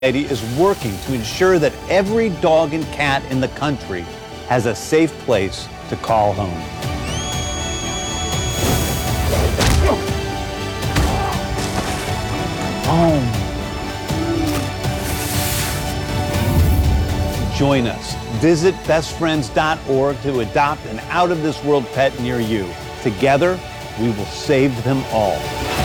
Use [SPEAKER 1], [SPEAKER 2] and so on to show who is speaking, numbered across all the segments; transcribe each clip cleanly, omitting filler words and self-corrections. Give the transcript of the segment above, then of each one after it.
[SPEAKER 1] is working to ensure that every dog and cat in the country has a safe place to call home. Home. Join us. Visit bestfriends.org to adopt an out-of-this-world pet near you. Together, we will save them all.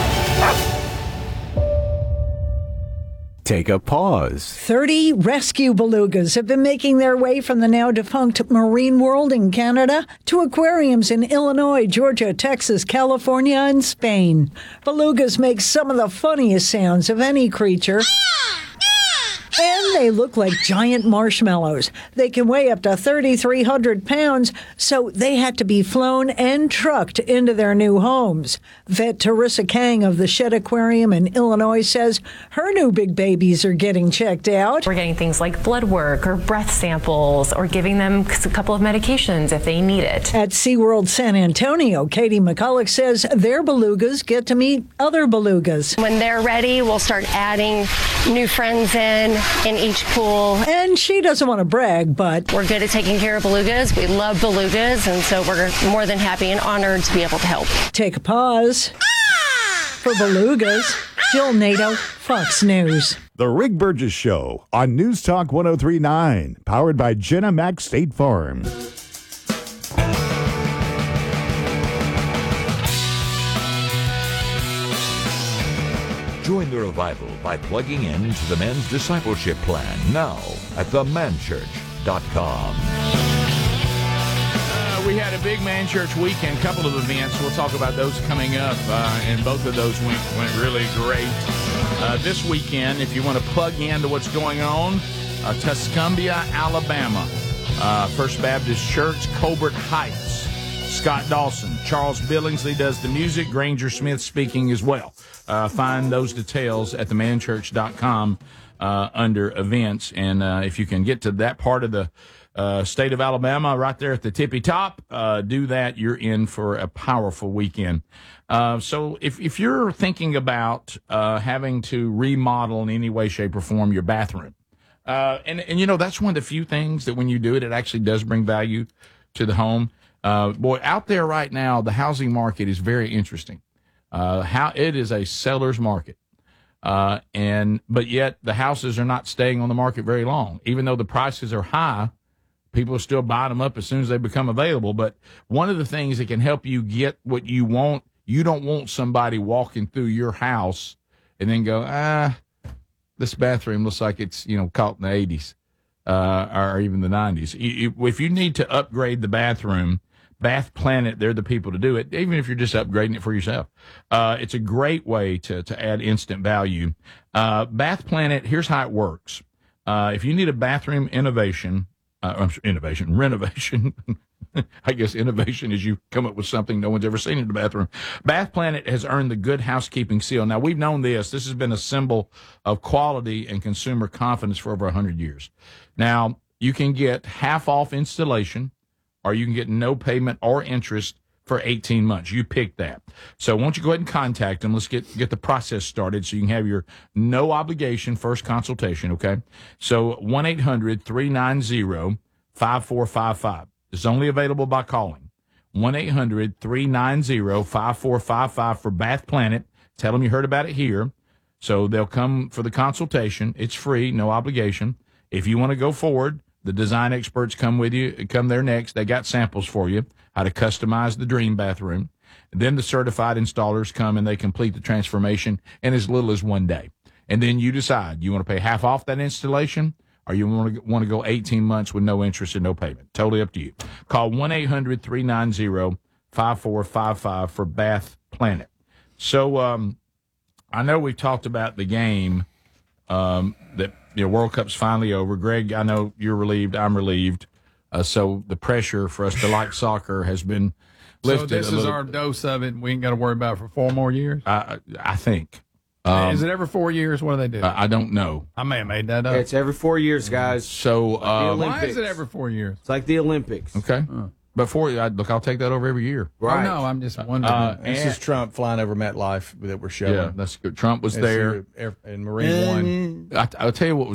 [SPEAKER 2] Take a pause.
[SPEAKER 3] 30 rescue belugas have been making their way from the now defunct Marine World in Canada to aquariums in Illinois, Georgia, Texas, California, and Spain. Belugas make some of the funniest sounds of any creature. And they look like giant marshmallows. They can weigh up to 3,300 pounds, so they had to be flown and trucked into their new homes. Vet Teresa Kang of the Shed Aquarium in Illinois says her new big babies are getting checked out.
[SPEAKER 4] We're getting things like blood work or breath samples or giving them a couple of medications if they need it.
[SPEAKER 3] At SeaWorld San Antonio, Katie McCulloch says their belugas get to meet other belugas.
[SPEAKER 5] When they're ready, we'll start adding new friends in each pool.
[SPEAKER 3] And she doesn't want to brag, but
[SPEAKER 5] we're good at taking care of belugas. We love belugas, and so we're more than happy and honored to be able to help.
[SPEAKER 3] Take a pause. For belugas, Jill Nato, Fox News.
[SPEAKER 6] The Rick Burgess Show on News Talk 103.9, powered by Jenna Mac State Farm.
[SPEAKER 7] Join the revival by plugging into the Men's Discipleship Plan now at themanchurch.com.
[SPEAKER 8] We had a big Man Church weekend, couple of events. We'll talk about those coming up, and both of those went really great. This weekend, if you want to plug into what's going on, Tuscumbia, Alabama, First Baptist Church, Colbert Heights, Scott Dawson, Charles Billingsley does the music, Granger Smith speaking as well. Find those details at themanchurch.com under events. And if you can get to that part of the state of Alabama, right there at the tippy top, do that. You're in for a powerful weekend. So if you're thinking about having to remodel in any way, shape, or form your bathroom, and you know, that's one of the few things that when you do it, it actually does bring value to the home. Boy, out there right now, the housing market is very interesting. How it is a seller's market. But yet the houses are not staying on the market very long. Even though the prices are high, people are still buying them up as soon as they become available. But one of the things that can help you get what you want, you don't want somebody walking through your house and then go, this bathroom looks like it's, caught in the 80s, or even the 90s. If you need to upgrade the bathroom, Bath Planet, they're the people to do it, even if you're just upgrading it for yourself. It's a great way to add instant value. Bath Planet, here's how it works. If you need a bathroom renovation, I guess innovation is you come up with something no one's ever seen in the bathroom. Bath Planet has earned the Good Housekeeping seal. Now, we've known this. This has been a symbol of quality and consumer confidence for over 100 years. Now, you can get half off installation, or you can get no payment or interest for 18 months. You pick that. So why don't you go ahead and contact them. Let's get the process started so you can have your no obligation first consultation, okay? So 1-800-390-5455. It's only available by calling. 1-800-390-5455 for Bath Planet. Tell them you heard about it here. So they'll come for the consultation. It's free, no obligation. If you want to go forward, the design experts come with you, come there next. They got samples for you, how to customize the dream bathroom. And then the certified installers come and they complete the transformation in as little as 1 day. And then you decide, you want to pay half off that installation, or you want to go 18 months with no interest and no payment. Totally up to you. Call 1-800-390-5455 for Bath Planet. So I know we've talked about the game that World Cup's finally over. Greg, I know you're relieved. I'm relieved. So the pressure for us to like soccer has been lifted.
[SPEAKER 9] So this is our dose of it. We ain't got to worry about it for 4 more years?
[SPEAKER 8] I think.
[SPEAKER 9] Is it every 4 years? What do they do?
[SPEAKER 8] I don't know.
[SPEAKER 9] I may have made that up.
[SPEAKER 10] It's every 4 years, guys.
[SPEAKER 8] So
[SPEAKER 9] why is it every 4 years?
[SPEAKER 10] It's like the Olympics.
[SPEAKER 8] Okay. Look, I'll take that over every year.
[SPEAKER 9] Right. Oh, no, I'm just wondering.
[SPEAKER 2] This is Trump flying over MetLife that we're showing.
[SPEAKER 8] Yeah, that's good. Trump was there.
[SPEAKER 2] And Marine One.
[SPEAKER 8] I'll tell you what was